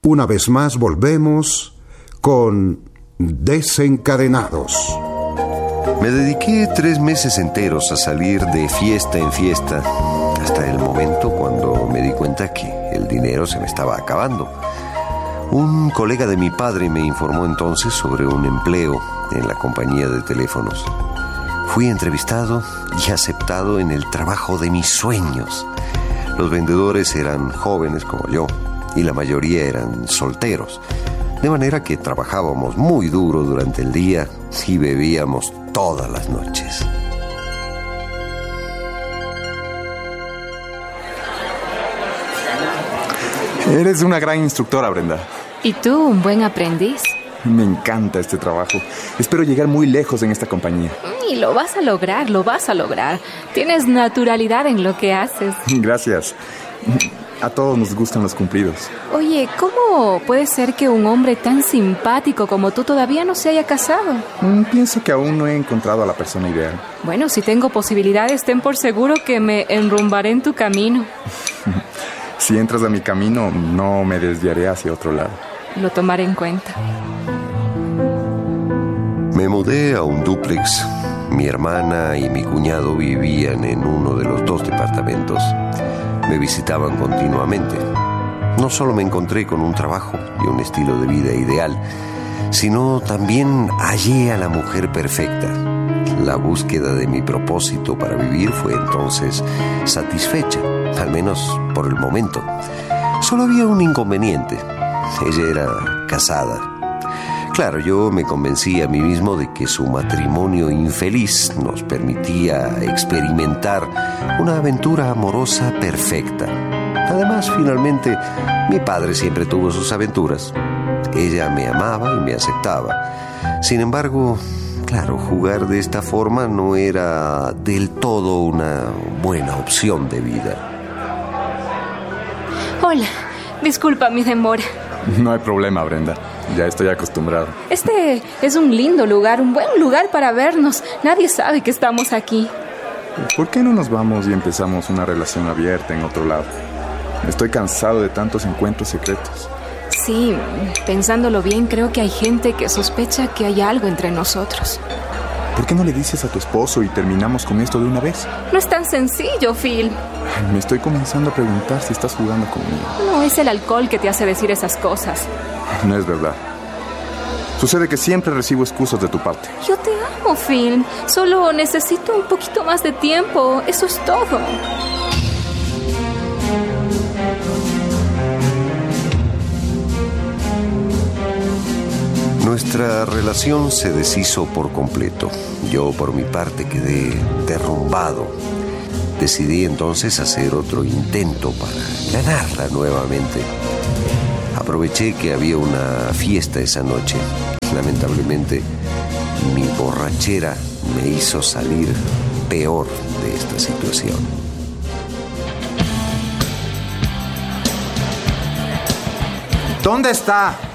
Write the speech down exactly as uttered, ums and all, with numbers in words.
Una vez más volvemos con Desencadenados. Me dediqué tres meses enteros a salir de fiesta en fiesta, hasta el momento cuando me di cuenta que el dinero se me estaba acabando. Un colega de mi padre me informó entonces sobre un empleo en la compañía de teléfonos. Fui entrevistado y aceptado en el trabajo de mis sueños. Los vendedores eran jóvenes como yo y la mayoría eran solteros, de manera que trabajábamos muy duro durante el día y bebíamos todas las noches. Eres una gran instructora, Brenda. ¿Y tú, un buen aprendiz? Me encanta este trabajo. Espero llegar muy lejos en esta compañía. Y lo vas a lograr, lo vas a lograr. Tienes naturalidad en lo que haces. Gracias. A todos nos gustan los cumplidos. Oye, ¿cómo puede ser que un hombre tan simpático como tú todavía no se haya casado? Mm, pienso que aún no he encontrado a la persona ideal. Bueno, si tengo posibilidades, ten por seguro que me enrumbaré en tu camino. Si entras a mi camino, no me desviaré hacia otro lado. Lo tomaré en cuenta. Me mudé a un dúplex. Mi hermana y mi cuñado vivían en uno de los dos departamentos. Me visitaban continuamente. No solo me encontré con un trabajo y un estilo de vida ideal, sino también hallé a la mujer perfecta. La búsqueda de mi propósito para vivir fue entonces satisfecha, al menos por el momento. Solo había un inconveniente. Ella era casada. Claro, yo me convencí a mí mismo de que su matrimonio infeliz nos permitía experimentar una aventura amorosa perfecta. Además, finalmente, mi padre siempre tuvo sus aventuras. Ella me amaba y me aceptaba. Sin embargo, claro, jugar de esta forma no era del todo una buena opción de vida. Hola, disculpa mi demora. No hay problema, Brenda. Ya estoy acostumbrado. Este es un lindo lugar, un buen lugar para vernos. Nadie sabe que estamos aquí. ¿Por qué no nos vamos y empezamos una relación abierta en otro lado? Estoy cansado de tantos encuentros secretos. Sí, pensándolo bien, creo que hay gente que sospecha que hay algo entre nosotros. ¿Por qué no le dices a tu esposo y terminamos con esto de una vez? No es tan sencillo, Phil. Me estoy comenzando a preguntar si estás jugando conmigo. No, es el alcohol que te hace decir esas cosas. No es verdad. Sucede que siempre recibo excusas de tu parte. Yo te amo, Phil. Solo necesito un poquito más de tiempo. Eso es todo. Nuestra relación se deshizo por completo. Yo, por mi parte, quedé derrumbado. Decidí entonces hacer otro intento para ganarla nuevamente. Aproveché que había una fiesta esa noche. Lamentablemente, mi borrachera me hizo salir peor de esta situación. ¿Dónde está?